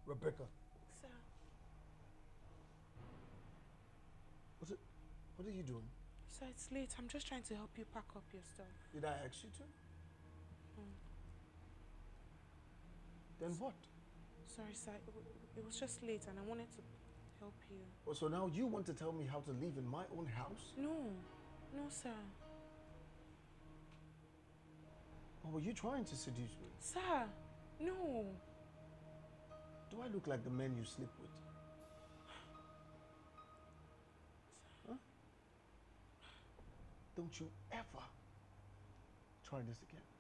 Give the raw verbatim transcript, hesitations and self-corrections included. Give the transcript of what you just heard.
Rebecca. Sir. What's it? What are you doing? Sir, it's late. I'm just trying to help you pack up your stuff. Did I ask you to? Hmm. Then what? Sorry, sir. It, it was just late and I wanted to help you. Oh, so now you want to tell me how to leave in my own house? No. No, sir. Or were you trying to seduce me? Sir, no. Do I look like the men you sleep with? Huh? Don't you ever try this again.